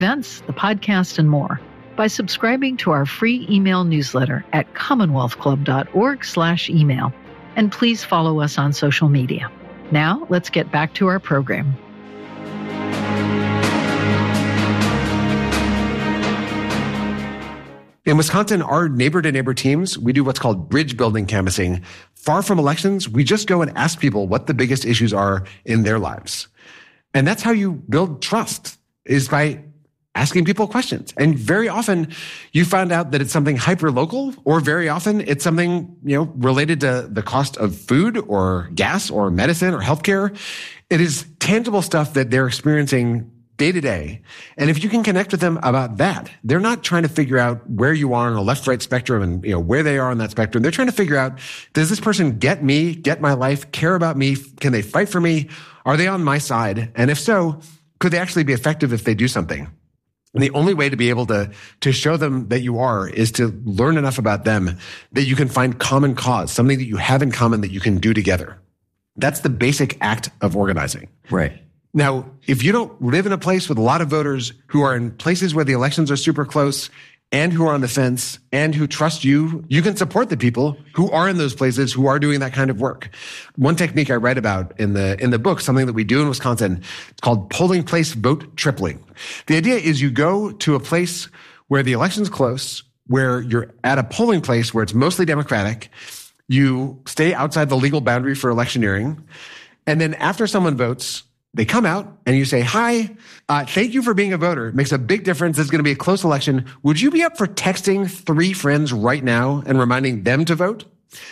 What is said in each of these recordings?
events, the podcast, and more by subscribing to our free email newsletter at commonwealthclub.org/email. And please follow us on social media. Now, let's get back to our program. In Wisconsin, our neighbor-to-neighbor teams, we do what's called bridge building canvassing. Far from elections, we just go and ask people what the biggest issues are in their lives. And that's how you build trust, is by asking people questions. And very often you find out that it's something hyper-local, or very often it's something, related to the cost of food or gas or medicine or healthcare. It is tangible stuff that they're experiencing day to day. And if you can connect with them about that, they're not trying to figure out where you are on a left-right spectrum and where they are on that spectrum. They're trying to figure out, does this person get me, get my life, care about me? Can they fight for me? Are they on my side? And if so, could they actually be effective if they do something? And the only way to be able to show them that you are is to learn enough about them that you can find common cause, something that you have in common that you can do together. That's the basic act of organizing. Right. Now, if you don't live in a place with a lot of voters who are in places where the elections are super close and who are on the fence and who trust you, you can support the people who are in those places who are doing that kind of work. One technique I write about in the book, something that we do in Wisconsin, it's called polling place vote tripling. The idea is you go to a place where the election's close, where you're at a polling place where it's mostly Democratic. You stay outside the legal boundary for electioneering. And then after someone votes, they come out and you say, hi, thank you for being a voter. It makes a big difference. It's going to be a close election. Would you be up for texting 3 friends right now and reminding them to vote?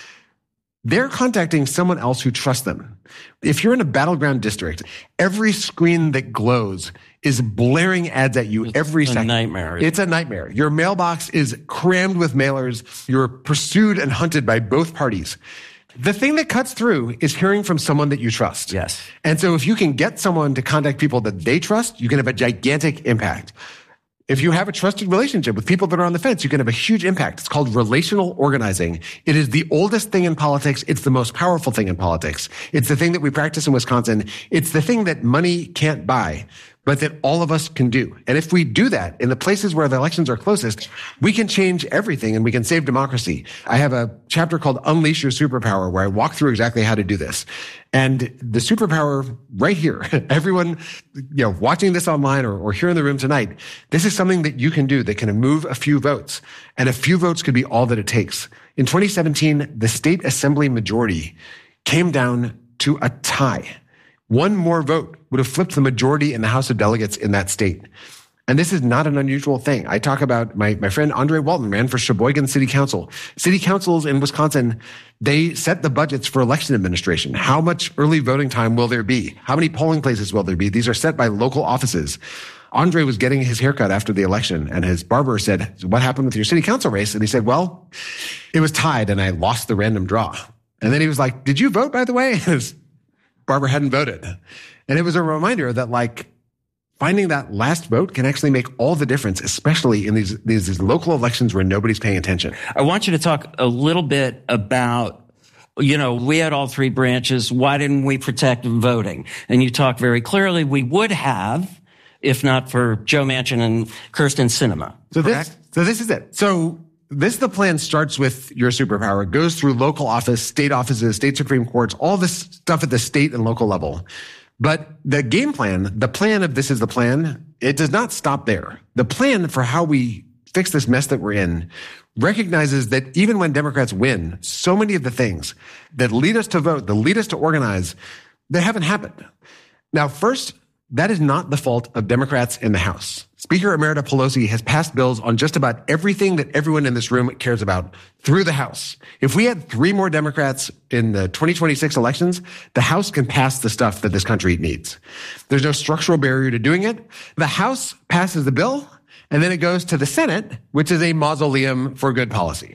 They're contacting someone else who trusts them. If you're in a battleground district, every screen that glows is blaring ads at you every second. It's a nightmare. It's a nightmare. Your mailbox is crammed with mailers. You're pursued and hunted by both parties. The thing that cuts through is hearing from someone that you trust. Yes. And so if you can get someone to contact people that they trust, you can have a gigantic impact. If you have a trusted relationship with people that are on the fence, you can have a huge impact. It's called relational organizing. It is the oldest thing in politics. It's the most powerful thing in politics. It's the thing that we practice in Wisconsin. It's the thing that money can't buy, but that all of us can do. And if we do that in the places where the elections are closest, we can change everything and we can save democracy. I have a chapter called Unleash Your Superpower where I walk through exactly how to do this. And the superpower right here, everyone, watching this online or here in the room tonight, this is something that you can do that can move a few votes. And a few votes could be all that it takes. In 2017, the state assembly majority came down to a tie. One more vote would have flipped the majority in the House of Delegates in that state. And this is not an unusual thing. I talk about my friend Andre Walton ran for Sheboygan City Council. City councils in Wisconsin, they set the budgets for election administration. How much early voting time will there be? How many polling places will there be? These are set by local offices. Andre was getting his haircut after the election, and his barber said, what happened with your city council race? And he said, well, it was tied, and I lost the random draw. And then he was like, did you vote, by the way? And his barber hadn't voted. And it was a reminder that, finding that last vote can actually make all the difference, especially in these local elections where nobody's paying attention. I want you to talk a little bit about, we had all 3 branches. Why didn't we protect voting? And you talk very clearly we would have, if not for Joe Manchin and Kyrsten Sinema. So this is it. So the plan starts with your superpower. It goes through local office, state offices, state Supreme Courts, all this stuff at the state and local level. But the game plan, the plan of this is the plan, it does not stop there. The plan for how we fix this mess that we're in recognizes that even when Democrats win, so many of the things that lead us to vote, that lead us to organize, they haven't happened. Now, first, that is not the fault of Democrats in the House. Speaker Emerita Pelosi has passed bills on just about everything that everyone in this room cares about through the House. If we had 3 more Democrats in the 2026 elections, the House can pass the stuff that this country needs. There's no structural barrier to doing it. The House passes the bill, and then it goes to the Senate, which is a mausoleum for good policy.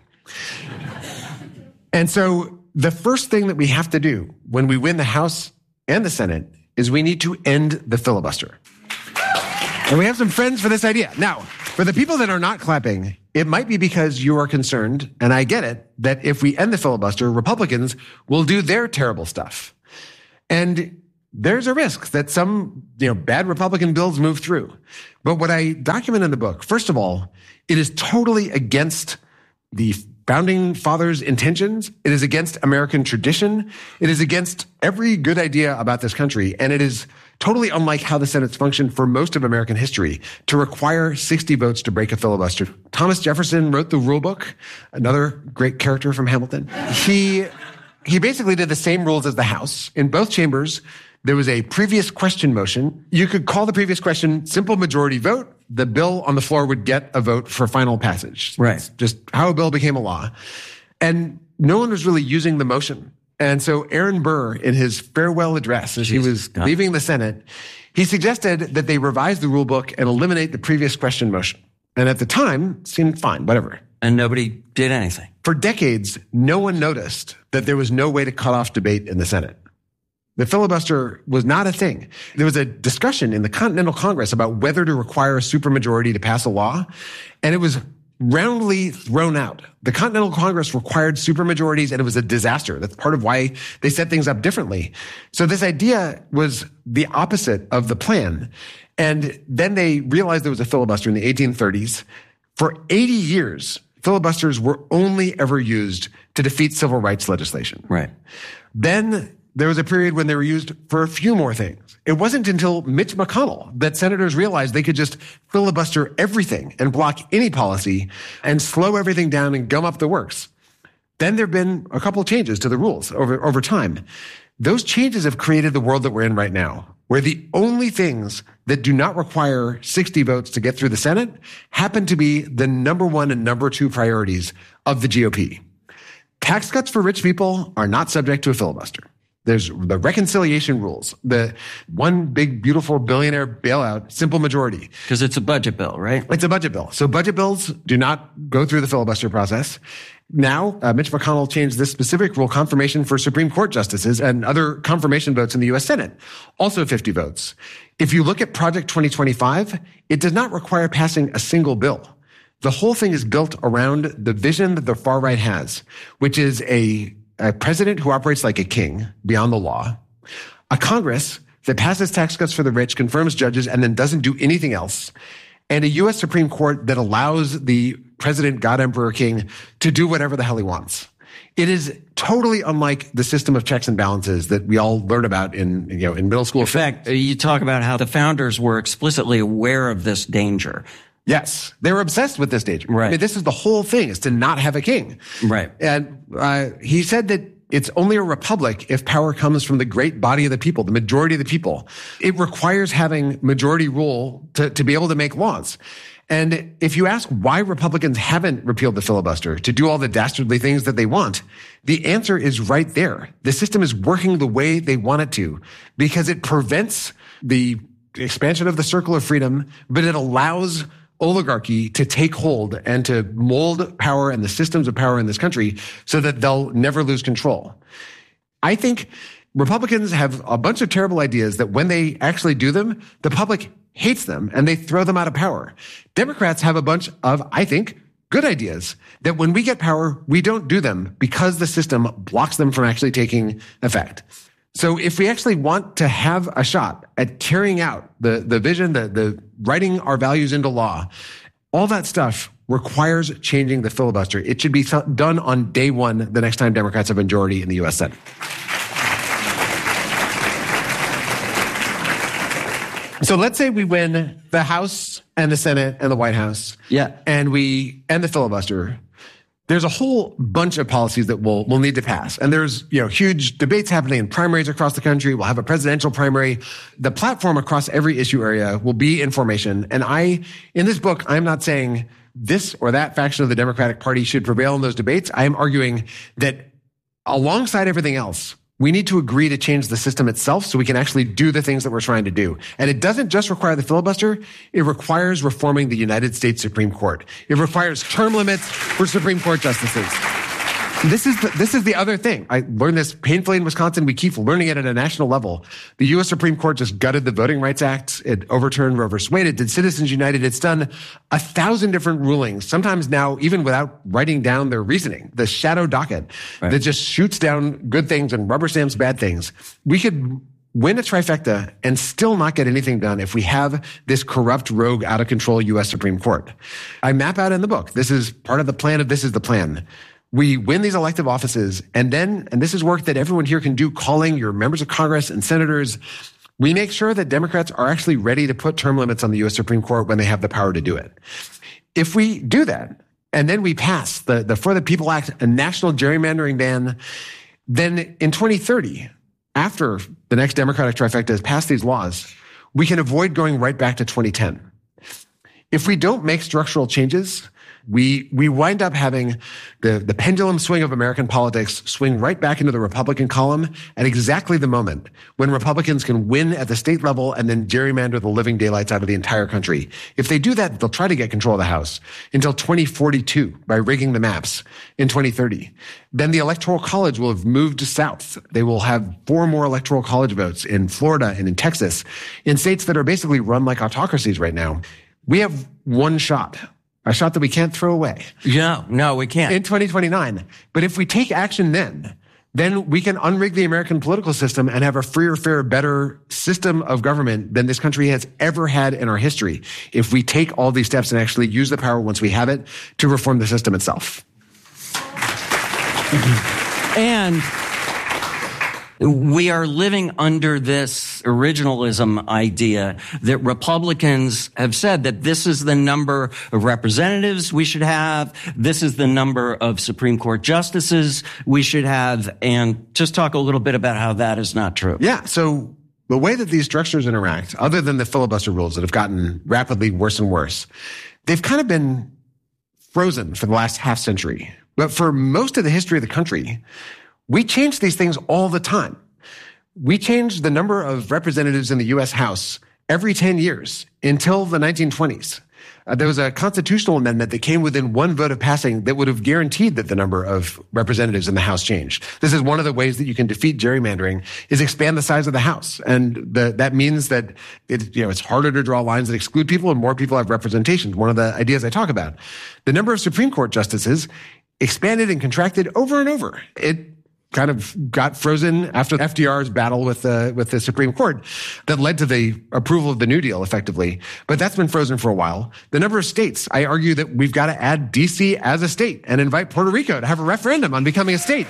And so the first thing that we have to do when we win the House and the Senate is we need to end the filibuster. And we have some friends for this idea. Now, for the people that are not clapping, it might be because you are concerned, and I get it, that if we end the filibuster, Republicans will do their terrible stuff. And there's a risk that some, bad Republican bills move through. But what I document in the book, first of all, it is totally against the founding fathers' intentions. It is against American tradition. It is against every good idea about this country. And it is totally unlike how the Senate's functioned for most of American history to require 60 votes to break a filibuster. Thomas Jefferson wrote the rule book, another great character from Hamilton. He basically did the same rules as the House. In both chambers, there was a previous question motion. You could call the previous question simple majority vote. The bill on the floor would get a vote for final passage. Right. It's just how a bill became a law. And no one was really using the motion. And so Aaron Burr, in his farewell address, as he was leaving the Senate, he suggested that they revise the rule book and eliminate the previous question motion. And at the time, it seemed fine, whatever. And nobody did anything. For decades, no one noticed that there was no way to cut off debate in the Senate. The filibuster was not a thing. There was a discussion in the Continental Congress about whether to require a supermajority to pass a law, and it was roundly thrown out. The Continental Congress required supermajorities, and it was a disaster. That's part of why they set things up differently. So this idea was the opposite of the plan. And then they realized there was a filibuster in the 1830s. For 80 years, filibusters were only ever used to defeat civil rights legislation. Right. Then there was a period when they were used for a few more things. It wasn't until Mitch McConnell that senators realized they could just filibuster everything and block any policy and slow everything down and gum up the works. Then there have been a couple of changes to the rules over time. Those changes have created the world that we're in right now, where the only things that do not require 60 votes to get through the Senate happen to be the number one and number two priorities of the GOP. Tax cuts for rich people are not subject to a filibuster. There's the reconciliation rules, the one big, beautiful billionaire bailout, simple majority. Because it's a budget bill, right? It's a budget bill. So budget bills do not go through the filibuster process. Now, Mitch McConnell changed this specific rule, confirmation for Supreme Court justices and other confirmation votes in the U.S. Senate, also 50 votes. If you look at Project 2025, it does not require passing a single bill. The whole thing is built around the vision that the far right has, which is a president who operates like a king beyond the law, a Congress that passes tax cuts for the rich, confirms judges, and then doesn't do anything else, and a U.S. Supreme Court that allows the president, God, Emperor, King to do whatever the hell he wants. It is totally unlike the system of checks and balances that we all learn about in middle school. In fact, you talk about how the founders were explicitly aware of this danger. Yes, they were obsessed with this danger. Right. I mean, this is the whole thing, is to not have a king. Right. And he said that it's only a republic if power comes from the great body of the people, the majority of the people. It requires having majority rule to be able to make laws. And if you ask why Republicans haven't repealed the filibuster to do all the dastardly things that they want, the answer is right there. The system is working the way they want it to because it prevents the expansion of the circle of freedom, but it allows oligarchy to take hold and to mold power and the systems of power in this country so that they'll never lose control. I think Republicans have a bunch of terrible ideas that when they actually do them, the public hates them and they throw them out of power. Democrats have a bunch of, I think, good ideas that when we get power, we don't do them because the system blocks them from actually taking effect. So if we actually want to have a shot at carrying out the vision, the writing our values into law, all that stuff requires changing the filibuster. It should be done on day one the next time Democrats have a majority in the U.S. Senate. So let's say we win the House and the Senate and the White House. Yeah. And we end the filibuster. There's a whole bunch of policies that we'll need to pass. And there's, huge debates happening in primaries across the country. We'll have a presidential primary. The platform across every issue area will be information. And in this book, I'm not saying this or that faction of the Democratic Party should prevail in those debates. I am arguing that alongside everything else, we need to agree to change the system itself so we can actually do the things that we're trying to do. And it doesn't just require the filibuster. It requires reforming the United States Supreme Court. It requires term limits for Supreme Court justices. This is the other thing. I learned this painfully in Wisconsin. We keep learning it at a national level. The U.S. Supreme Court just gutted the Voting Rights Act. It overturned Roe v. Wade. It did Citizens United. It's done 1,000 different rulings, sometimes now even without writing down their reasoning. The shadow docket that just shoots down good things and rubber stamps bad things. We could win a trifecta and still not get anything done if we have this corrupt, rogue, out of control U.S. Supreme Court. I map out in the book. This is part of the plan of This Is the Plan. We win these elective offices, and then, and this is work that everyone here can do, calling your members of Congress and senators, we make sure that Democrats are actually ready to put term limits on the U.S. Supreme Court when they have the power to do it. If we do that, and then we pass the For the People Act, a national gerrymandering ban, then in 2030, after the next Democratic trifecta has passed these laws, we can avoid going right back to 2010. If we don't make structural changes, we wind up having the pendulum swing of American politics swing right back into the Republican column at exactly the moment when Republicans can win at the state level and then gerrymander the living daylights out of the entire country. If they do that, they'll try to get control of the House until 2042 by rigging the maps in 2030. Then the Electoral College will have moved south. They will have 4 more Electoral College votes in Florida and in Texas, in states that are basically run like autocracies right now. We have one shot. A shot that we can't throw away. No, we can't. In 2029. But if we take action then we can unrig the American political system and have a freer, fairer, better system of government than this country has ever had in our history. If we take all these steps and actually use the power once we have it to reform the system itself. And we are living under this originalism idea that Republicans have said that this is the number of representatives we should have, this is the number of Supreme Court justices we should have, and just talk a little bit about how that is not true. Yeah, so the way that these structures interact, other than the filibuster rules that have gotten rapidly worse and worse, they've kind of been frozen for the last half century. But for most of the history of the country, we change these things all the time. We changed the number of representatives in the U.S. House every 10 years until the 1920s. There was a constitutional amendment that came within one vote of passing that would have guaranteed that the number of representatives in the House changed. This is one of the ways that you can defeat gerrymandering, is expand the size of the House. And that means that it's harder to draw lines that exclude people and more people have representation. One of the ideas I talk about. The number of Supreme Court justices expanded and contracted over and over. It kind of got frozen after FDR's battle with the Supreme Court that led to the approval of the New Deal, effectively. But that's been frozen for a while. The number of states, I argue that we've got to add D.C. as a state and invite Puerto Rico to have a referendum on becoming a state.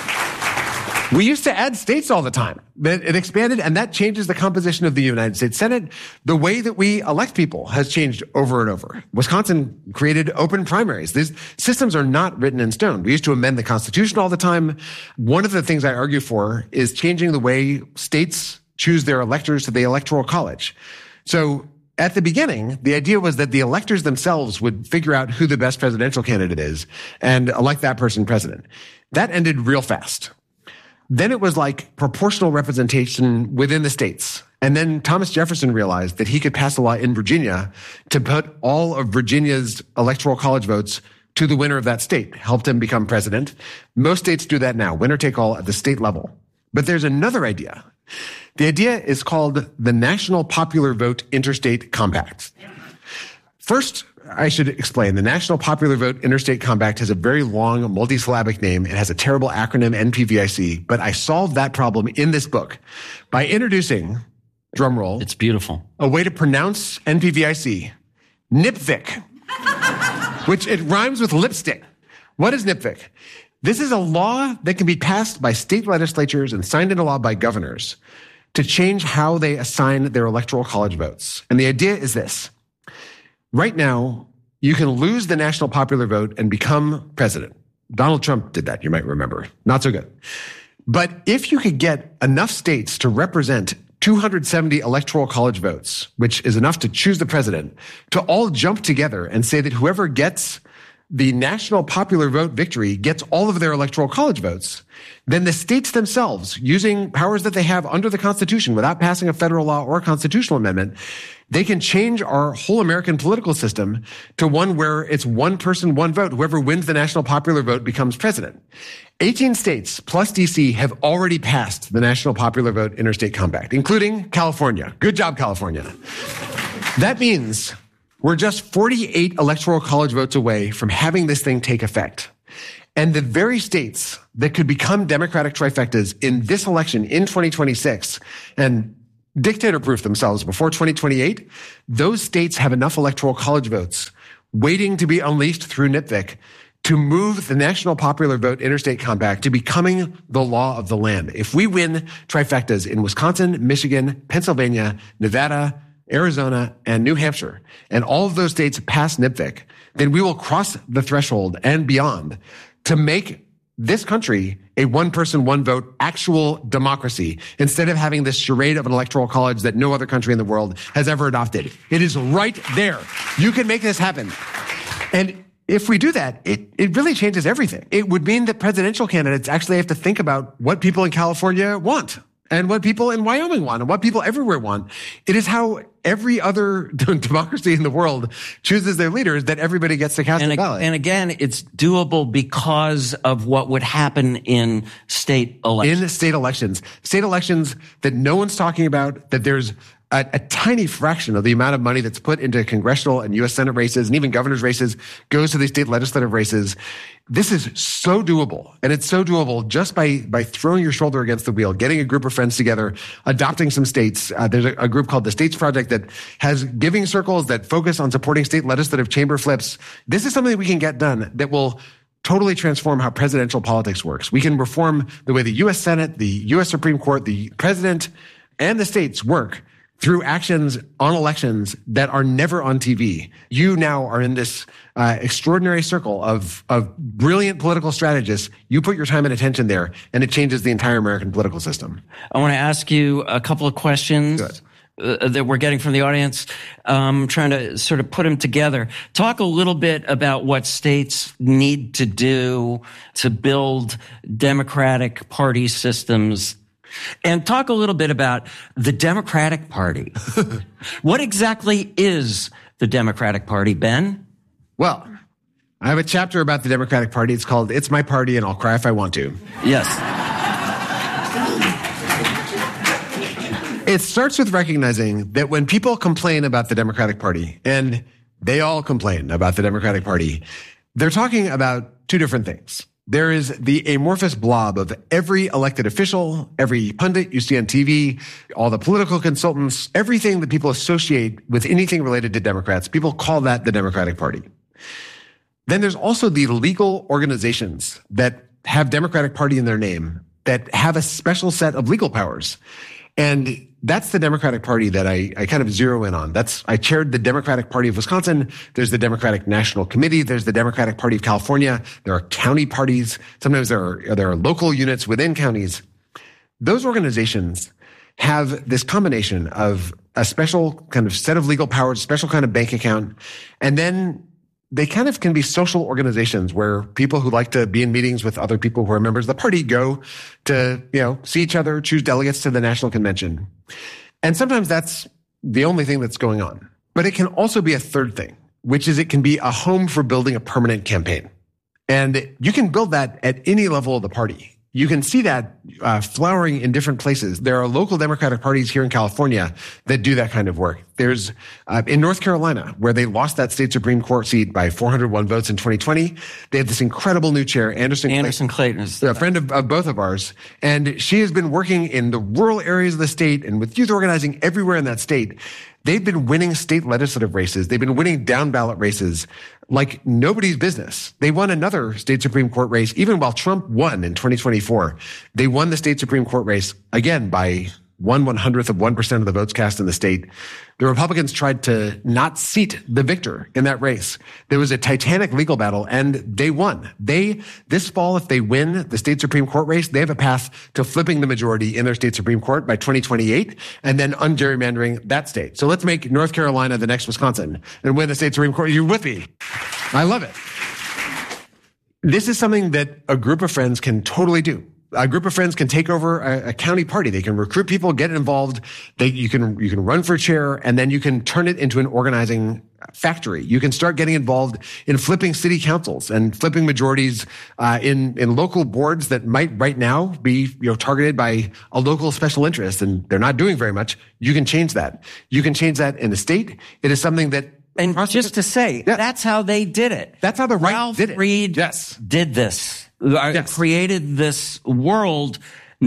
We used to add states all the time. It expanded, and that changes the composition of the United States Senate. The way that we elect people has changed over and over. Wisconsin created open primaries. These systems are not written in stone. We used to amend the Constitution all the time. One of the things I argue for is changing the way states choose their electors to the Electoral College. So at the beginning, the idea was that the electors themselves would figure out who the best presidential candidate is and elect that person president. That ended real fast. Then it was like proportional representation within the states. And then Thomas Jefferson realized that he could pass a law in Virginia to put all of Virginia's electoral college votes to the winner of that state, helped him become president. Most states do that now, winner take all at the state level. But there's another idea. The idea is called the National Popular Vote Interstate Compact. First, I should explain. The National Popular Vote Interstate Compact has a very long, multisyllabic name. It has a terrible acronym, NPVIC, but I solved that problem in this book by introducing, drumroll. It's beautiful. A way to pronounce NPVIC, NPVIC, which it rhymes with lipstick. What is NPVIC? This is a law that can be passed by state legislatures and signed into law by governors to change how they assign their electoral college votes. And the idea is this. Right now, you can lose the national popular vote and become president. Donald Trump did that, you might remember. Not so good. But if you could get enough states to represent 270 electoral college votes, which is enough to choose the president, to all jump together and say that whoever gets the national popular vote victory gets all of their electoral college votes, then the states themselves, using powers that they have under the Constitution without passing a federal law or a constitutional amendment, they can change our whole American political system to one where it's one person, one vote. Whoever wins the national popular vote becomes president. 18 states plus DC have already passed the National Popular Vote Interstate Compact, including California. Good job, California. That means we're just 48 electoral college votes away from having this thing take effect. And the very states that could become Democratic trifectas in this election in 2026 and dictator-proof themselves before 2028, those states have enough electoral college votes waiting to be unleashed through NIPVC to move the National Popular Vote Interstate Compact to becoming the law of the land. If we win trifectas in Wisconsin, Michigan, Pennsylvania, Nevada, Arizona, and New Hampshire, and all of those states pass NIPVC, then we will cross the threshold and beyond to make this country a one-person, one-vote actual democracy instead of having this charade of an electoral college that no other country in the world has ever adopted. It is right there. You can make this happen. And if we do that, it really changes everything. It would mean that presidential candidates actually have to think about what people in California want and what people in Wyoming want and what people everywhere want. It is how every other democracy in the world chooses their leaders that everybody gets to cast a ballot. And again, it's doable because of what would happen in state elections. In state elections that no one's talking about, that there's a tiny fraction of the amount of money that's put into congressional and U.S. Senate races and even governor's races goes to these state legislative races. This is so doable. And it's so doable just by throwing your shoulder against the wheel, getting a group of friends together, adopting some states. There's a group called the States Project that has giving circles that focus on supporting state legislative chamber flips. This is something that we can get done that will totally transform how presidential politics works. We can reform the way the U.S. Senate, the U.S. Supreme Court, the president, and the states work through actions on elections that are never on TV. You now are in this extraordinary circle of brilliant political strategists. You put your time and attention there, and it changes the entire American political system. I want to ask you a couple of questions that we're getting from the audience. Trying to sort of put them together. Talk a little bit about what states need to do to build Democratic Party systems. And talk a little bit about the Democratic Party. What exactly is the Democratic Party, Ben? Well, I have a chapter about the Democratic Party. It's called It's My Party and I'll Cry If I Want to. Yes. It starts with recognizing that when people complain about the Democratic Party, and they all complain about the Democratic Party, they're talking about two different things. There is the amorphous blob of every elected official, every pundit you see on TV, all the political consultants, everything that people associate with anything related to Democrats. People call that the Democratic Party. Then there's also the legal organizations that have Democratic Party in their name, that have a special set of legal powers. And that's the Democratic Party that I kind of zero in on. I chaired the Democratic Party of Wisconsin. There's the Democratic National Committee. There's the Democratic Party of California. There are county parties. Sometimes there are local units within counties. Those organizations have this combination of a special kind of set of legal powers, special kind of bank account, and then they kind of can be social organizations where people who like to be in meetings with other people who are members of the party go to, see each other, choose delegates to the national convention. And sometimes that's the only thing that's going on. But it can also be a third thing, which is it can be a home for building a permanent campaign. And you can build that at any level of the party. You can see that flowering in different places. There are local Democratic parties here in California that do that kind of work. There's in North Carolina, where they lost that state Supreme Court seat by 401 votes in 2020. They have this incredible new chair, Anderson Clayton is a friend of both of ours. And she has been working in the rural areas of the state and with youth organizing everywhere in that state. They've been winning state legislative races. They've been winning down ballot races like nobody's business. They won another state Supreme Court race, even while Trump won in 2024. They won the state Supreme Court race again by 1/100th of 1% of the votes cast in the state. The Republicans tried to not seat the victor in that race. There was a titanic legal battle and they won. This fall, if they win the state Supreme Court race, they have a path to flipping the majority in their state Supreme Court by 2028 and then ungerrymandering that state. So let's make North Carolina the next Wisconsin and win the state Supreme Court. You're with me. I love it. This is something that a group of friends can totally do. A group of friends can take over a county party. They can recruit people, get involved. You can run for chair, and then you can turn it into an organizing factory. You can start getting involved in flipping city councils and flipping majorities in local boards that might right now be targeted by a local special interest, and they're not doing very much. You can change that. You can change that in the state. It is something that. And just to say, that's how they did it. That's how the right Ralph did it. Reed yes. did this. created this world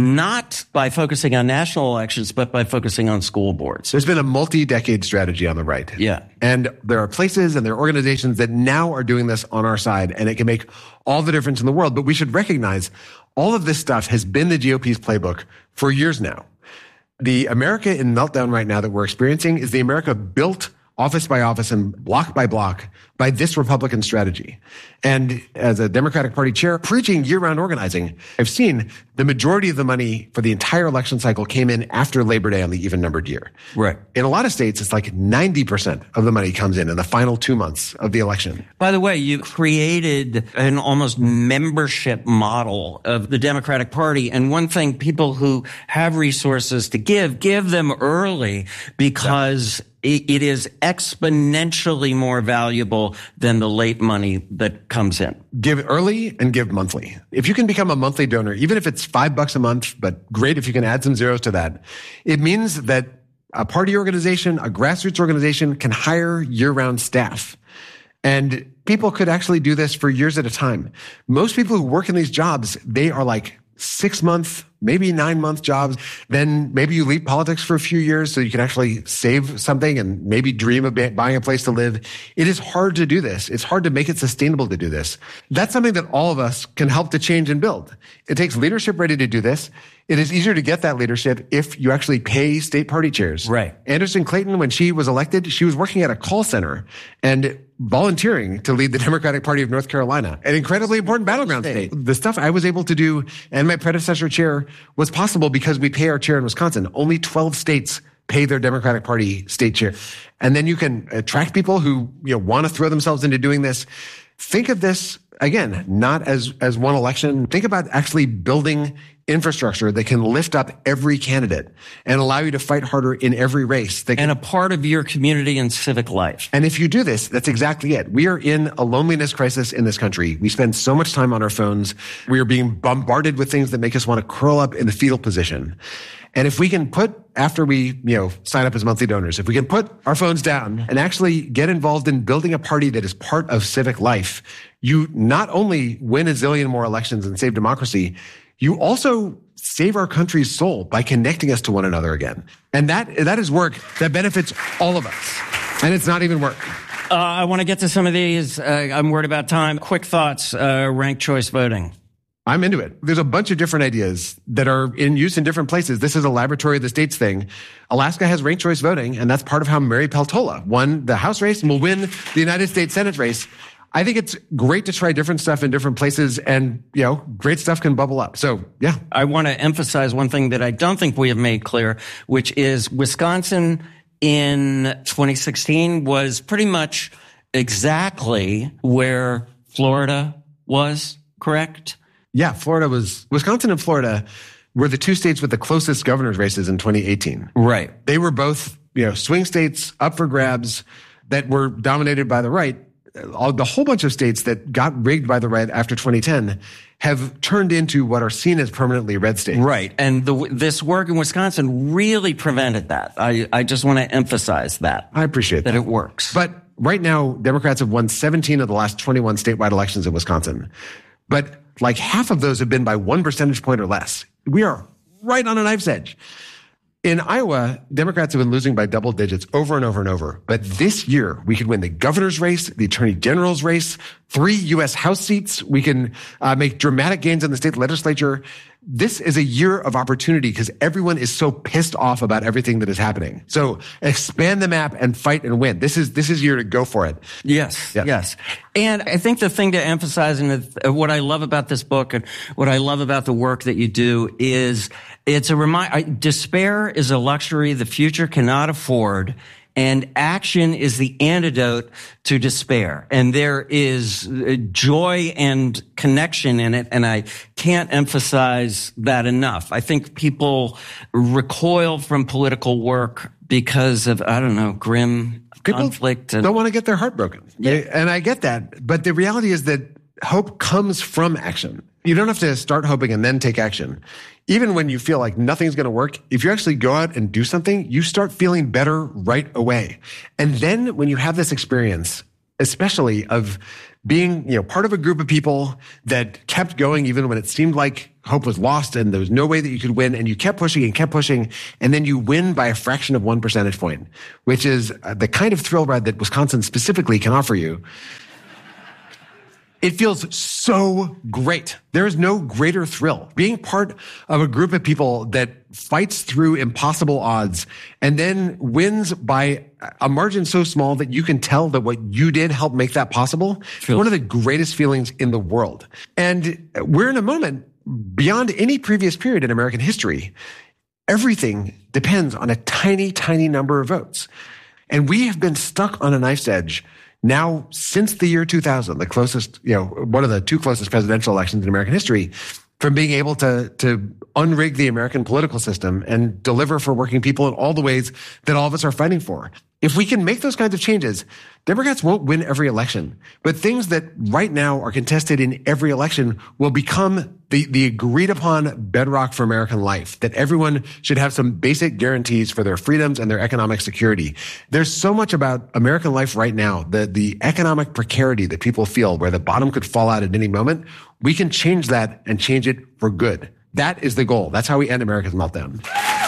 not by focusing on national elections, but by focusing on school boards. There's been a multi-decade strategy on the right. Yeah. And there are places and there are organizations that now are doing this on our side, and it can make all the difference in the world. But we should recognize all of this stuff has been the GOP's playbook for years now. The America in meltdown right now that we're experiencing is the America built office by office and block by block by this Republican strategy. And as a Democratic Party chair preaching year-round organizing, I've seen the majority of the money for the entire election cycle came in after Labor Day on the even-numbered year. Right. In a lot of states, it's like 90% of the money comes in the final 2 months of the election. By the way, you created an almost membership model of the Democratic Party. And one thing, people who have resources to give them early, because it is exponentially more valuable than the late money that comes in. Give early and give monthly. If you can become a monthly donor, even if it's $5 a month, but great if you can add some zeros to that, it means that a party organization, a grassroots organization can hire year-round staff. And people could actually do this for years at a time. Most people who work in these jobs, they are like 6-month, maybe 9-month jobs. Then maybe you leave politics for a few years so you can actually save something and maybe dream of buying a place to live. It is hard to do this. It's hard to make it sustainable to do this. That's something that all of us can help to change and build. It takes leadership ready to do this. It is easier to get that leadership if you actually pay state party chairs. Right. Anderson Clayton, when she was elected, she was working at a call center and volunteering to lead the Democratic Party of North Carolina, an incredibly important battleground state. The stuff I was able to do and my predecessor chair was possible because we pay our chair in Wisconsin. Only 12 states pay their Democratic Party state chair. And then you can attract people who want to throw themselves into doing this. Think of this, again, not as one election. Think about actually building infrastructure that can lift up every candidate and allow you to fight harder in every race. And a part of your community and civic life. And if you do this, that's exactly it. We are in a loneliness crisis in this country. We spend so much time on our phones. We are being bombarded with things that make us want to curl up in the fetal position. And if we can put, after we, sign up as monthly donors, if we can put our phones down and actually get involved in building a party that is part of civic life, you not only win a zillion more elections and save democracy, you also save our country's soul by connecting us to one another again. And that is work that benefits all of us. And it's not even work. I want to get to some of these. I'm worried about time. Quick thoughts, ranked choice voting. I'm into it. There's a bunch of different ideas that are in use in different places. This is a laboratory of the states thing. Alaska has ranked choice voting, and that's part of how Mary Peltola won the House race and will win the United States Senate race. I think it's great to try different stuff in different places, and, great stuff can bubble up. So, yeah. I want to emphasize one thing that I don't think we have made clear, which is Wisconsin in 2016 was pretty much exactly where Florida was, correct? Yeah, Wisconsin and Florida were the two states with the closest governor's races in 2018. Right. They were both, swing states up for grabs that were dominated by the right. The whole bunch of states that got rigged by the right after 2010 have turned into what are seen as permanently red states. Right. And this work in Wisconsin really prevented that. I just want to emphasize that. I appreciate that. That it works. But right now, Democrats have won 17 of the last 21 statewide elections in Wisconsin. But like half of those have been by 1 percentage point or less. We are right on a knife's edge. In Iowa, Democrats have been losing by double digits over and over and over. But this year, we could win the governor's race, the attorney general's race, 3 U.S. House seats. We can make dramatic gains in the state legislature. This is a year of opportunity because everyone is so pissed off about everything that is happening. So expand the map and fight and win. This is year to go for it. Yes. And I think the thing to emphasize, and what I love about this book and what I love about the work that you do is it's a reminder. Despair is a luxury the future cannot afford. And action is the antidote to despair. And there is joy and connection in it. And I can't emphasize that enough. I think people recoil from political work because of, grim conflict. People don't want to get their heart broken. Yeah. And I get that. But the reality is that hope comes from action. You don't have to start hoping and then take action. Even when you feel like nothing's going to work, if you actually go out and do something, you start feeling better right away. And then when you have this experience, especially of being, part of a group of people that kept going even when it seemed like hope was lost and there was no way that you could win, and you kept pushing and kept pushing, and then you win by a fraction of 1 percentage point, which is the kind of thrill ride that Wisconsin specifically can offer you. It feels so great. There is no greater thrill. Being part of a group of people that fights through impossible odds and then wins by a margin so small that you can tell that what you did helped make that possible. It's one of the greatest feelings in the world. And we're in a moment beyond any previous period in American history. Everything depends on a tiny, tiny number of votes. And we have been stuck on a knife's edge now since the year 2000, the closest, one of the two closest presidential elections in American history, from being able to unrig the American political system and deliver for working people in all the ways that all of us are fighting for. If we can make those kinds of changes, Democrats won't win every election, but things that right now are contested in every election will become the agreed upon bedrock for American life, that everyone should have some basic guarantees for their freedoms and their economic security. There's so much about American life right now, the economic precarity that people feel where the bottom could fall out at any moment. We can change that and change it for good. That is the goal. That's how we end America's meltdown.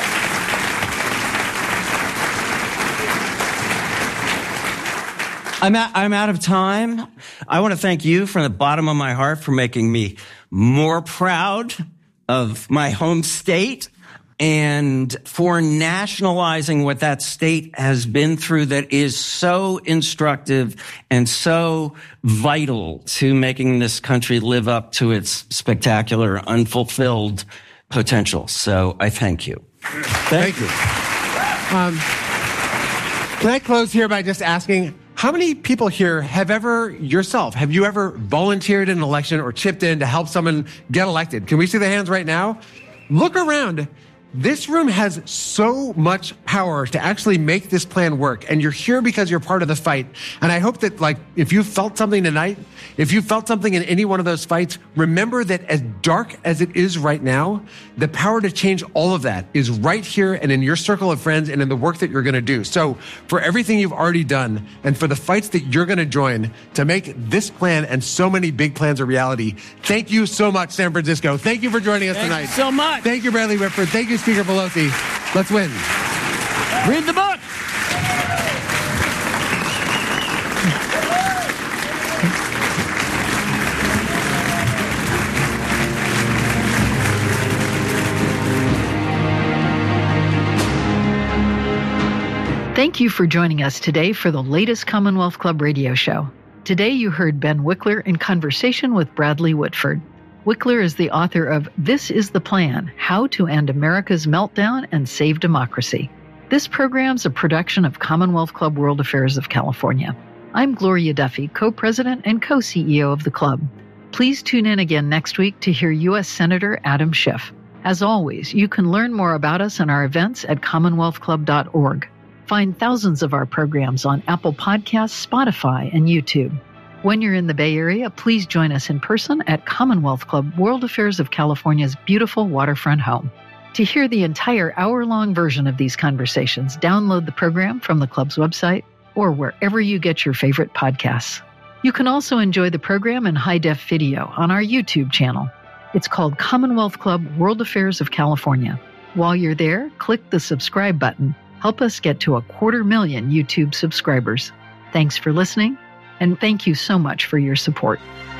I'm out of time. I want to thank you from the bottom of my heart for making me more proud of my home state and for nationalizing what that state has been through that is so instructive and so vital to making this country live up to its spectacular, unfulfilled potential. So I thank you. Thank you. Can I close here by just asking, how many people here have you ever volunteered in an election or chipped in to help someone get elected? Can we see the hands right now? Look around. This room has so much power to actually make this plan work, and you're here because you're part of the fight. And I hope that, if you felt something tonight, if you felt something in any one of those fights, remember that as dark as it is right now, the power to change all of that is right here and in your circle of friends and in the work that you're going to do. So for everything you've already done and for the fights that you're going to join to make this plan and so many big plans a reality, thank you so much, San Francisco. Thank you for joining us tonight. Thank you so much. Thank you, Bradley Whitford. Thank you, Speaker Pelosi. Let's win. Read the book. Thank you for joining us today for the latest Commonwealth Club radio show. Today you heard Ben Wickler in conversation with Bradley Whitford. Wickler is the author of This is the Plan, How to End America's Meltdown and Save Democracy. This program's a production of Commonwealth Club World Affairs of California. I'm Gloria Duffy, co-president and co-CEO of the club. Please tune in again next week to hear U.S. Senator Adam Schiff. As always, you can learn more about us and our events at commonwealthclub.org. Find thousands of our programs on Apple Podcasts, Spotify, and YouTube. When you're in the Bay Area, please join us in person at Commonwealth Club World Affairs of California's beautiful waterfront home. To hear the entire hour-long version of these conversations, download the program from the club's website or wherever you get your favorite podcasts. You can also enjoy the program in high-def video on our YouTube channel. It's called Commonwealth Club World Affairs of California. While you're there, click the subscribe button. Help us get to 250,000 YouTube subscribers. Thanks for listening. And thank you so much for your support.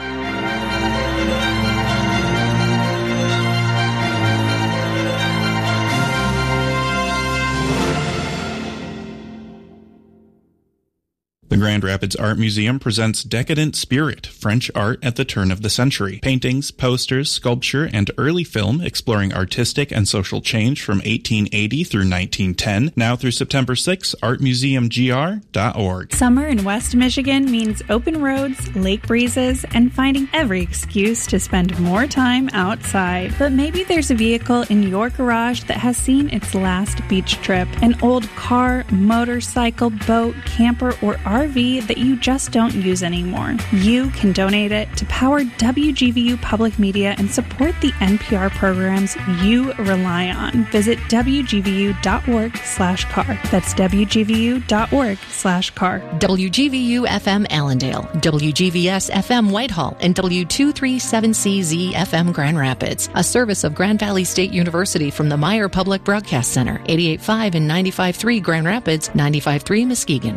The Grand Rapids Art Museum presents Decadent Spirit, French art at the turn of the century. Paintings, posters, sculpture, and early film exploring artistic and social change from 1880 through 1910. Now through September 6, artmuseumgr.org. Summer in West Michigan means open roads, lake breezes, and finding every excuse to spend more time outside. But maybe there's a vehicle in your garage that has seen its last beach trip. An old car, motorcycle, boat, camper, or RV RV that you just don't use anymore. You can donate it to power WGVU Public Media and support the NPR programs you rely on. Visit WGVU.org/car. That's WGVU.org/car. WGVU FM Allendale, WGVS FM Whitehall, and W237CZ FM Grand Rapids, a service of Grand Valley State University from the Meyer Public Broadcast Center, 88.5 and 95.3 Grand Rapids, 95.3 Muskegon.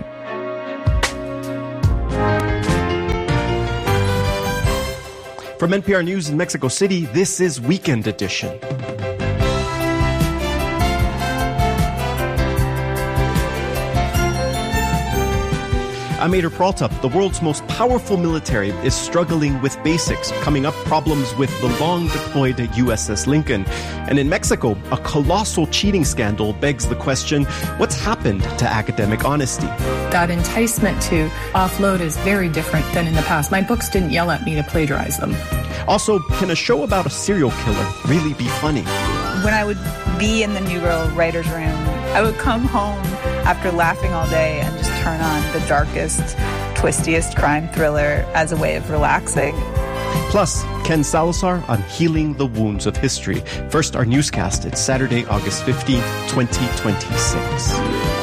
From NPR News in Mexico City, this is Weekend Edition. I'm Ader Peralta. The world's most powerful military is struggling with basics, coming up problems with the long-deployed USS Lincoln. And in Mexico, a colossal cheating scandal begs the question, what's happened to academic honesty? That enticement to offload is very different than in the past. My books didn't yell at me to plagiarize them. Also, can a show about a serial killer really be funny? When I would be in the New Girl writer's room, I would come home after laughing all day and just turn on the darkest, twistiest crime thriller as a way of relaxing. Plus, Ken Salazar on healing the wounds of history. First, our newscast. It's Saturday, August 15th, 2026.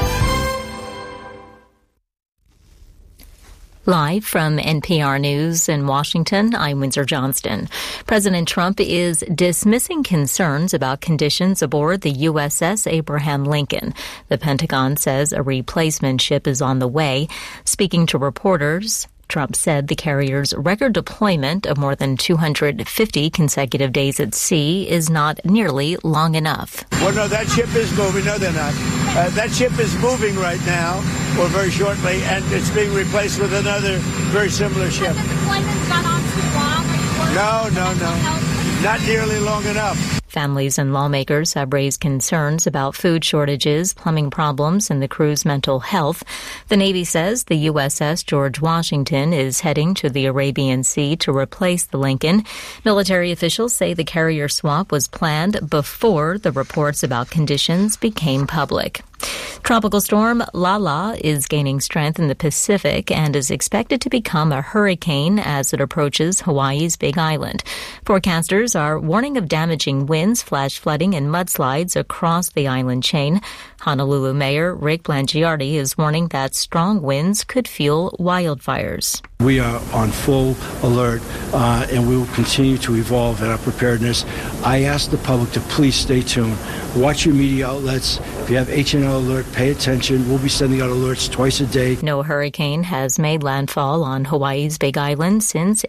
Live from NPR News in Washington, I'm Windsor Johnston. President Trump is dismissing concerns about conditions aboard the USS Abraham Lincoln. The Pentagon says a replacement ship is on the way. Speaking to reporters, Trump said the carrier's record deployment of more than 250 consecutive days at sea is not nearly long enough. Well, no, that ship is moving. No, they're not. That ship is moving right now, or very shortly, and it's being replaced with another very similar ship. Has the deployment gone on too long? No. Not nearly long enough. Families and lawmakers have raised concerns about food shortages, plumbing problems, and the crew's mental health. The Navy says the USS George Washington is heading to the Arabian Sea to replace the Lincoln. Military officials say the carrier swap was planned before the reports about conditions became public. Tropical storm Lala is gaining strength in the Pacific and is expected to become a hurricane as it approaches Hawaii's Big Island. Forecasters are warning of damaging winds, flash flooding, and mudslides across the island chain. Honolulu Mayor Rick Blangiardi is warning that strong winds could fuel wildfires. We are on full alert, and we will continue to evolve in our preparedness. I ask the public to please stay tuned. Watch your media outlets. If you have HNL alert, pay attention. We'll be sending out alerts twice a day. No hurricane has made landfall on Hawaii's Big Island since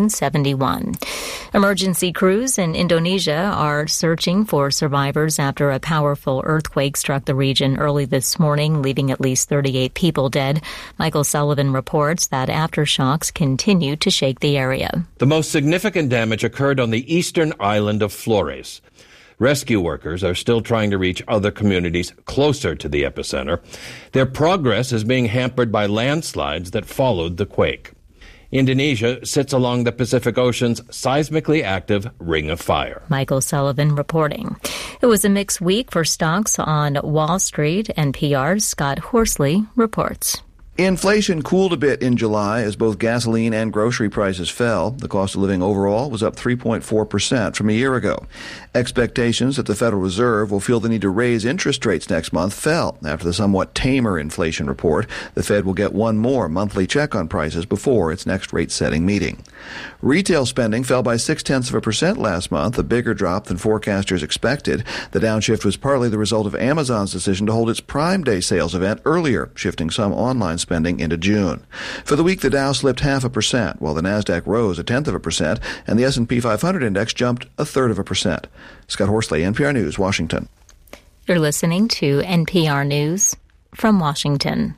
1871. Emergency crews in Indonesia are searching for survivors after a powerful earthquake struck the region early this morning, leaving at least 38 people dead. Michael Sullivan reports that aftershocks continue to shake the area. The most significant damage occurred on the eastern island of Flores. Rescue workers are still trying to reach other communities closer to the epicenter. Their progress is being hampered by landslides that followed the quake. Indonesia sits along the Pacific Ocean's seismically active Ring of Fire. Michael Sullivan reporting. It was a mixed week for stocks on Wall Street. NPR's Scott Horsley reports. Inflation cooled a bit in July as both gasoline and grocery prices fell. The cost of living overall was up 3.4% from a year ago. Expectations that the Federal Reserve will feel the need to raise interest rates next month fell after the somewhat tamer inflation report. The Fed will get one more monthly check on prices before its next rate-setting meeting. Retail spending fell by 0.6% last month, a bigger drop than forecasters expected. The downshift was partly the result of Amazon's decision to hold its Prime Day sales event earlier, shifting some online spending into June. For the week, the Dow slipped 0.5%, while the Nasdaq rose 0.1%, and the S&P 500 index jumped 0.33%. Scott Horsley, NPR News, Washington. You're listening to NPR News from Washington.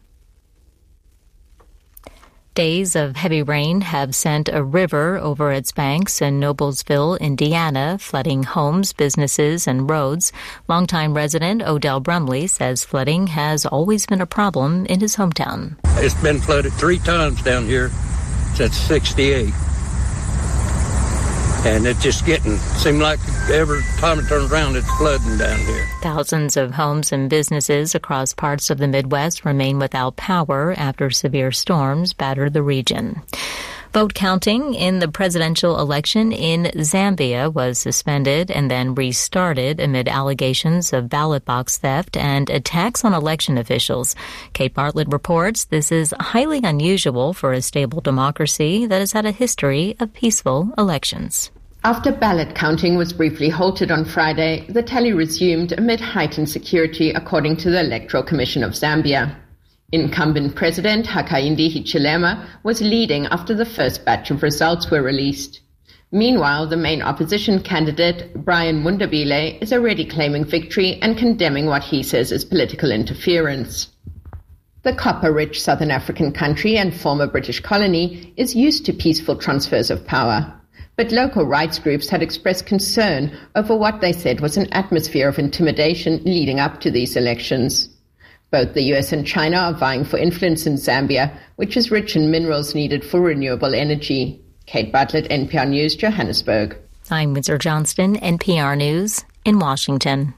Days of heavy rain have sent a river over its banks in Noblesville, Indiana, flooding homes, businesses, and roads. Longtime resident Odell Brumley says flooding has always been a problem in his hometown. It's been flooded 3 times down here since '68. And it's just seemed like every time it turns around, it's flooding down here. Thousands of homes and businesses across parts of the Midwest remain without power after severe storms battered the region. Vote counting in the presidential election in Zambia was suspended and then restarted amid allegations of ballot box theft and attacks on election officials. Kate Bartlett reports this is highly unusual for a stable democracy that has had a history of peaceful elections. After ballot counting was briefly halted on Friday, the tally resumed amid heightened security, according to the Electoral Commission of Zambia. Incumbent President Hakainde Hichilema was leading after the first batch of results were released. Meanwhile, the main opposition candidate, Brian Mundabile, is already claiming victory and condemning what he says is political interference. The copper-rich Southern African country and former British colony is used to peaceful transfers of power. But local rights groups had expressed concern over what they said was an atmosphere of intimidation leading up to these elections. Both the US and China are vying for influence in Zambia, which is rich in minerals needed for renewable energy. Kate Bartlett, NPR News, Johannesburg. I'm Windsor Johnston, NPR News in Washington.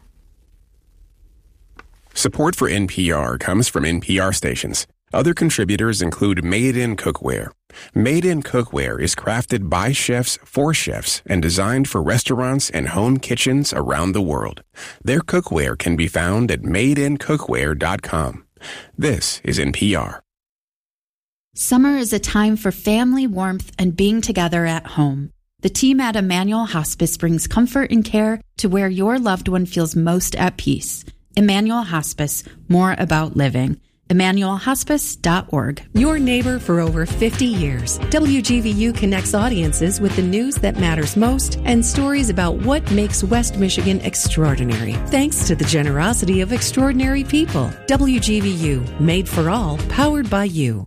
Support for NPR comes from NPR stations. Other contributors include Made in Cookware. Made in Cookware is crafted by chefs for chefs and designed for restaurants and home kitchens around the world. Their cookware can be found at madeincookware.com. This is NPR. Summer is a time for family warmth and being together at home. The team at Emmanuel Hospice brings comfort and care to where your loved one feels most at peace. Emmanuel Hospice, more about living. EmmanuelHospice.org. Your neighbor for over 50 years. WGVU connects audiences with the news that matters most and stories about what makes West Michigan extraordinary. Thanks to the generosity of extraordinary people. WGVU, made for all, powered by you.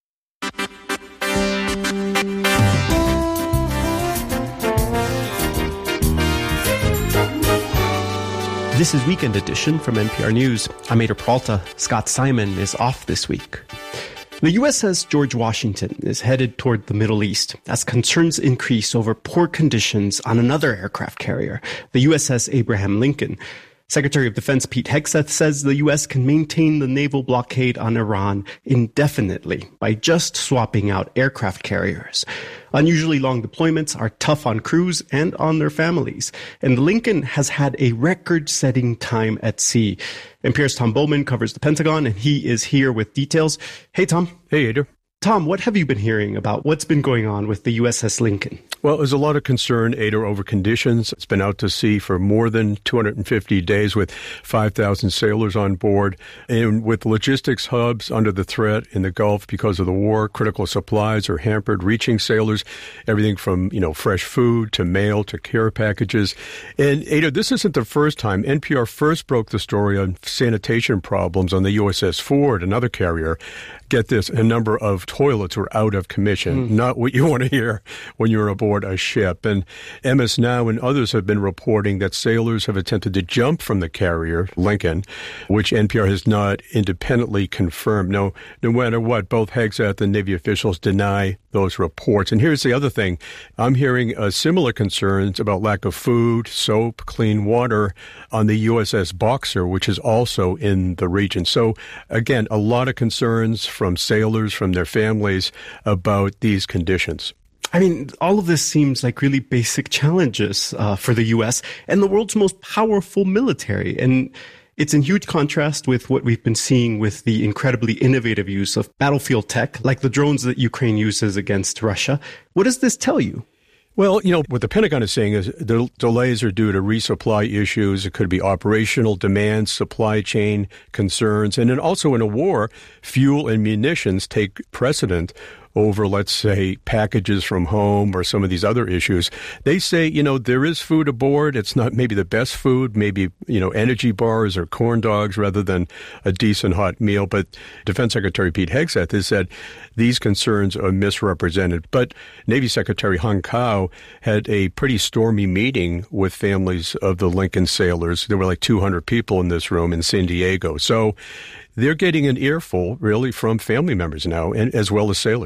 This is Weekend Edition from NPR News. I'm Ada Peralta. Scott Simon is off this week. The USS George Washington is headed toward the Middle East as concerns increase over poor conditions on another aircraft carrier, the USS Abraham Lincoln. Secretary of Defense Pete Hegseth says the U.S. can maintain the naval blockade on Iran indefinitely by just swapping out aircraft carriers. Unusually long deployments are tough on crews and on their families, and the Lincoln has had a record-setting time at sea. NPR's Tom Bowman covers the Pentagon, and he is here with details. Hey, Tom. Hey, Ada. Tom, what have you been hearing about what's been going on with the USS Lincoln? Well, there's a lot of concern, Ada, over conditions. It's been out to sea for more than 250 days with 5,000 sailors on board. And with logistics hubs under the threat in the Gulf because of the war, critical supplies are hampered, reaching sailors, everything from, fresh food to mail to care packages. And, Ada, this isn't the first time. NPR first broke the story on sanitation problems on the USS Ford, another carrier. Get this, a number of toilets were out of commission. Not what you want to hear when you're aboard a ship. And MS Now and others have been reporting that sailors have attempted to jump from the carrier, Lincoln, which NPR has not independently confirmed. No matter what, both Hegseth and Navy officials deny those reports. And here's the other thing. I'm hearing similar concerns about lack of food, soap, clean water on the USS Boxer, which is also in the region. So, again, a lot of concerns from sailors, from their families about these conditions. I mean, all of this seems like really basic challenges for the U.S. and the world's most powerful military. And it's in huge contrast with what we've been seeing with the incredibly innovative use of battlefield tech, like the drones that Ukraine uses against Russia. What does this tell you? Well, what the Pentagon is saying is the delays are due to resupply issues. It could be operational demands, supply chain concerns. And then also in a war, fuel and munitions take precedent over, let's say, packages from home or some of these other issues. They say, there is food aboard. It's not maybe the best food, maybe, energy bars or corn dogs rather than a decent hot meal. But Defense Secretary Pete Hegseth has said these concerns are misrepresented. But Navy Secretary Hung Kao had a pretty stormy meeting with families of the Lincoln sailors. There were like 200 people in this room in San Diego. So they're getting an earful, really, from family members now, and as well as sailors.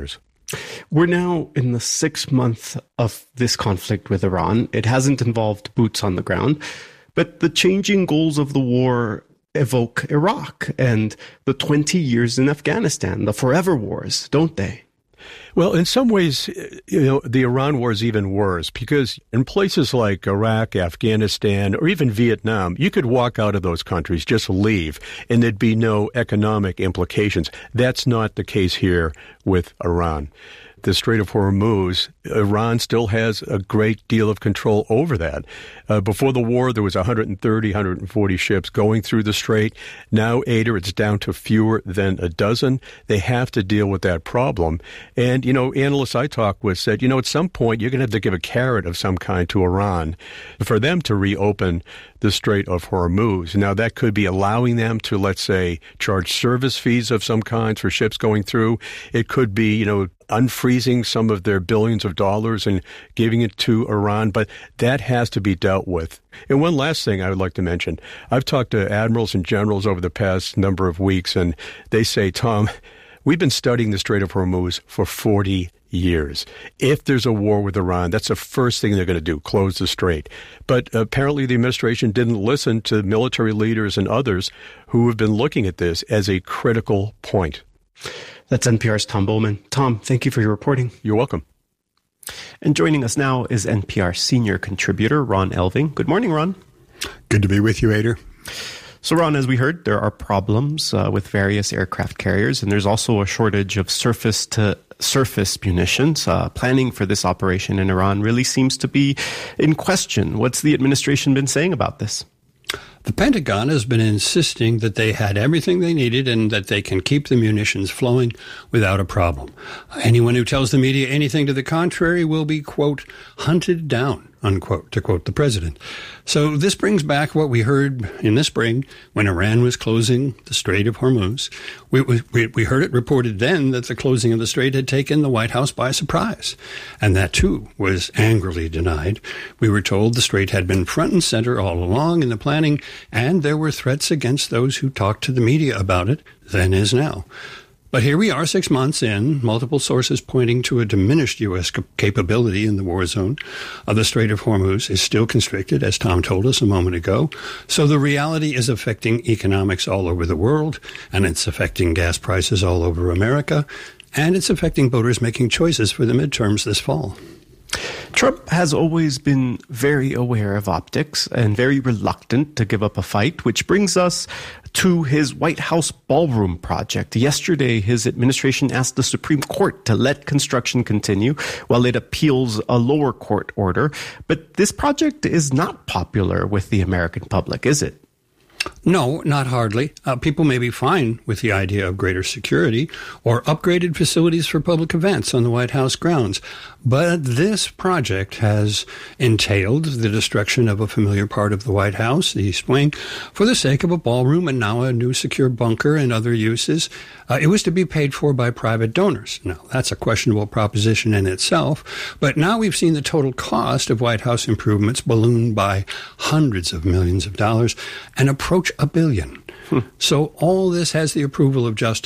We're now in the 6th month of this conflict with Iran. It hasn't involved boots on the ground, but the changing goals of the war evoke Iraq and the 20 years in Afghanistan, the forever wars, don't they? Well, in some ways, the Iran war is even worse because in places like Iraq, Afghanistan, or even Vietnam, you could walk out of those countries, just leave, and there'd be no economic implications. That's not the case here with Iran. The Strait of Hormuz, Iran still has a great deal of control over that. Before the war, there was 130, 140 ships going through the strait. Now, Ada, it's down to fewer than a dozen. They have to deal with that problem. And, analysts I talked with said, at some point, you're going to have to give a carrot of some kind to Iran for them to reopen the Strait of Hormuz. Now, that could be allowing them to, let's say, charge service fees of some kind for ships going through. It could be, unfreezing some of their billions of dollars and giving it to Iran, but that has to be dealt with. And one last thing I would like to mention. I've talked to admirals and generals over the past number of weeks, and they say, Tom, we've been studying the Strait of Hormuz for 40 years. If there's a war with Iran, that's the first thing they're going to do, close the strait. But apparently the administration didn't listen to military leaders and others who have been looking at this as a critical point. That's NPR's Tom Bowman. Tom, thank you for your reporting. You're welcome. And joining us now is NPR senior contributor Ron Elving. Good morning, Ron. Good to be with you, Ader. So, Ron, as we heard, there are problems with various aircraft carriers, and there's also a shortage of surface-to-surface munitions. Planning for this operation in Iran really seems to be in question. What's the administration been saying about this? The Pentagon has been insisting that they had everything they needed and that they can keep the munitions flowing without a problem. Anyone who tells the media anything to the contrary will be, quote, hunted down, unquote, to quote the president. So this brings back what we heard in the spring when Iran was closing the Strait of Hormuz. We heard it reported then that the closing of the strait had taken the White House by surprise. And that, too, was angrily denied. We were told the strait had been front and center all along in the planning, and there were threats against those who talked to the media about it, then as now. But here we are 6 months in, multiple sources pointing to a diminished U.S. capability in the war zone. The Strait of Hormuz is still constricted, as Tom told us a moment ago. So the reality is affecting economics all over the world, and it's affecting gas prices all over America, and it's affecting voters making choices for the midterms this fall. Trump has always been very aware of optics and very reluctant to give up a fight, which brings us to his White House ballroom project. Yesterday, his administration asked the Supreme Court to let construction continue while it appeals a lower court order. But this project is not popular with the American public, is it? No, not hardly. People may be fine with the idea of greater security or upgraded facilities for public events on the White House grounds. But this project has entailed the destruction of a familiar part of the White House, the East Wing, for the sake of a ballroom and now a new secure bunker and other uses. It was to be paid for by private donors. Now, that's a questionable proposition in itself. But now we've seen the total cost of White House improvements balloon by hundreds of millions of dollars and approach $1 billion. So all this has the approval of just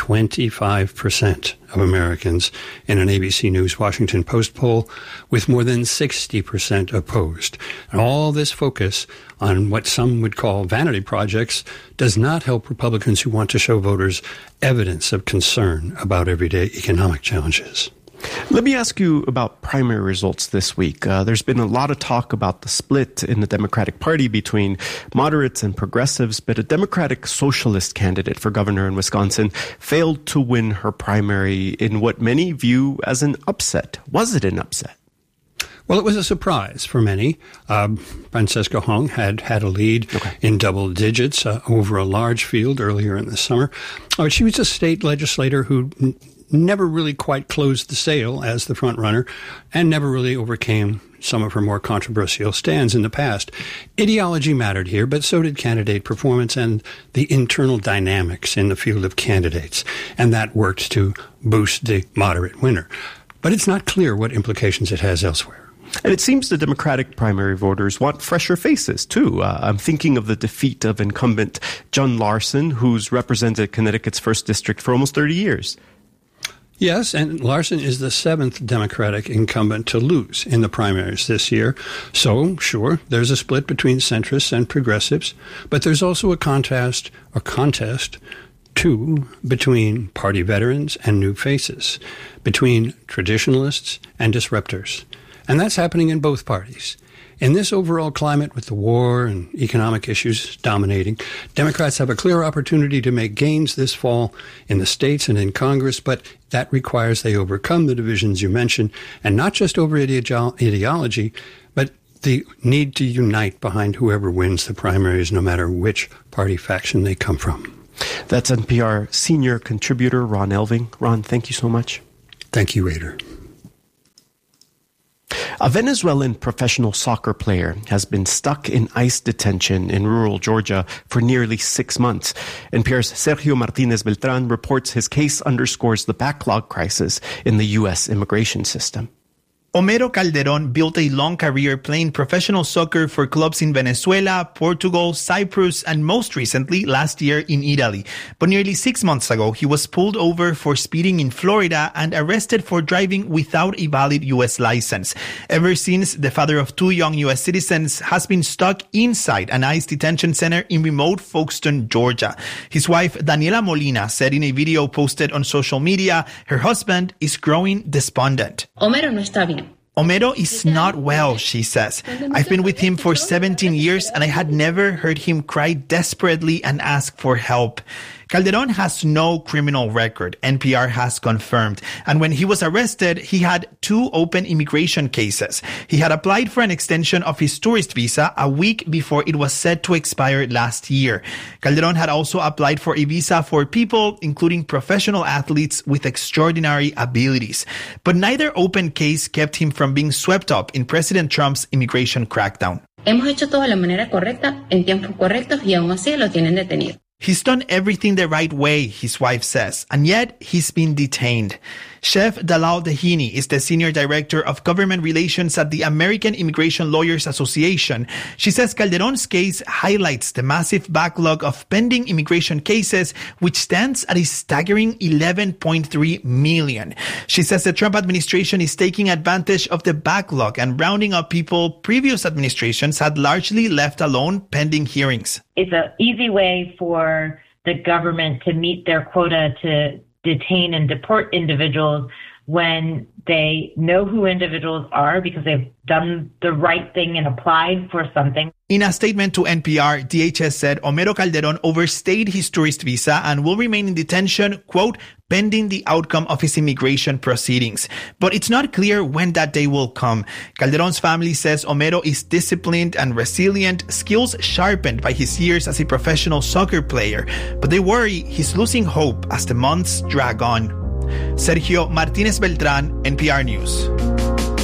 25% of Americans in an ABC News Washington Post poll, with more than 60% opposed. And all this focus on what some would call vanity projects does not help Republicans who want to show voters evidence of concern about everyday economic challenges. Let me ask you about primary results this week. There's been a lot of talk about the split in the Democratic Party between moderates and progressives, but a Democratic socialist candidate for governor in Wisconsin failed to win her primary in what many view as an upset. Was it an upset? Well, it was a surprise for many. Francesca Hong had a lead in double digits over a large field earlier in the summer. She was a state legislator who never really quite closed the sale as the front runner and never really overcame some of her more controversial stands in the past. Ideology mattered here, but so did candidate performance and the internal dynamics in the field of candidates. And that worked to boost the moderate winner. But it's not clear what implications it has elsewhere. And it seems the Democratic primary voters want fresher faces, too. I'm thinking of the defeat of incumbent John Larson, who's represented Connecticut's 1st District for almost 30 years. Yes, and Larson is the 7th Democratic incumbent to lose in the primaries this year. So, sure, there's a split between centrists and progressives, but there's also a contest, too, between party veterans and new faces, between traditionalists and disruptors. And that's happening in both parties. In this overall climate with the war and economic issues dominating, Democrats have a clear opportunity to make gains this fall in the states and in Congress, but that requires they overcome the divisions you mentioned, and not just over ideology, but the need to unite behind whoever wins the primaries, no matter which party faction they come from. That's NPR senior contributor Ron Elving. Ron, thank you so much. Thank you, Rader. A Venezuelan professional soccer player has been stuck in ICE detention in rural Georgia for nearly 6 months. NPR's Sergio Martinez Beltran reports his case underscores the backlog crisis in the U.S. immigration system. Homero Calderon built a long career playing professional soccer for clubs in Venezuela, Portugal, Cyprus, and most recently last year in Italy. But nearly 6 months ago, he was pulled over for speeding in Florida and arrested for driving without a valid U.S. license. Ever since, the father of 2 young U.S. citizens has been stuck inside an ICE detention center in remote Folkestone, Georgia. His wife, Daniela Molina, said in a video posted on social media, her husband is growing despondent. Homero no está bien. Homero is not well, she says. I've been with him for 17 years and I had never heard him cry desperately and ask for help. Calderon has no criminal record, NPR has confirmed. And when he was arrested, he had 2 open immigration cases. He had applied for an extension of his tourist visa a week before it was set to expire last year. Calderon had also applied for a visa for people, including professional athletes with extraordinary abilities. But neither open case kept him from being swept up in President Trump's immigration crackdown. Hemos hecho todo de la manera correcta, en tiempos correctos, y aún así lo tienen detenido. He's done everything the right way, his wife says, and yet he's been detained. Chef Dalal Dehini is the Senior Director of Government Relations at the American Immigration Lawyers Association. She says Calderon's case highlights the massive backlog of pending immigration cases, which stands at a staggering 11.3 million. She says the Trump administration is taking advantage of the backlog and rounding up people previous administrations had largely left alone pending hearings. It's an easy way for the government to meet their quota to detain and deport individuals when they know who individuals are because they've done the right thing and applied for something. In a statement to NPR, DHS said Homero Calderon overstayed his tourist visa and will remain in detention, quote, pending the outcome of his immigration proceedings. But it's not clear when that day will come. Calderon's family says Homero is disciplined and resilient, skills sharpened by his years as a professional soccer player. But they worry he's losing hope as the months drag on. Sergio Martinez Beltran, NPR News.